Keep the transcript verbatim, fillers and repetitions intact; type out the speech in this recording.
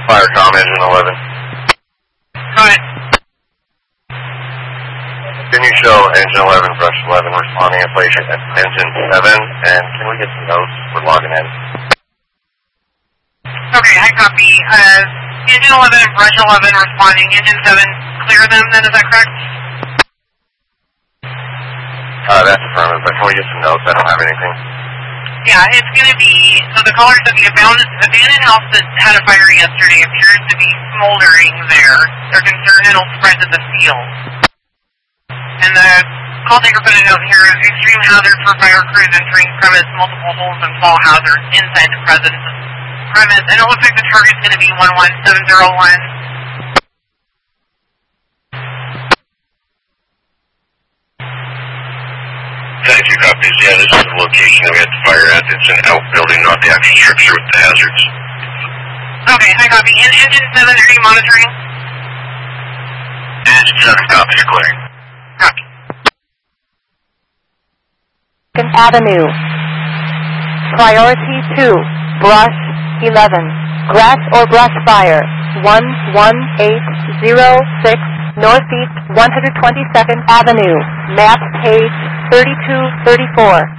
Firecom, engine eleven. Go ahead. Can you show engine eleven, brush eleven, responding inflation at engine seven, and can we get some notes? We're logging in. Okay, I copy. Uh, engine eleven and brush eleven responding. Engine seven, clear them then, is that correct? Uh, that's affirmative, but can we get some notes? I don't have anything. Yeah, it's going to be, so the caller said the abandoned, abandoned house that had a fire yesterday appears to be smoldering there. They're concerned it'll spread to the field. And the call taker put a note here, extreme hazard for fire crews entering premise, multiple holes and fall hazards inside the premise. premise. And it looks like the target's going to be one one seven zero one. Thank you, copies. Yeah, this is the location that we had the fire at. It's an outbuilding, not the actual structure with the hazards. Okay, I copy. And engine seven, are you monitoring? Engine seven, copies, clearing. Copy. Second Avenue. Priority two, brush eleven. Grass or brush fire, one one eight zero six, Northeast one hundred twenty-second Avenue. Map page thirty-two thirty-four.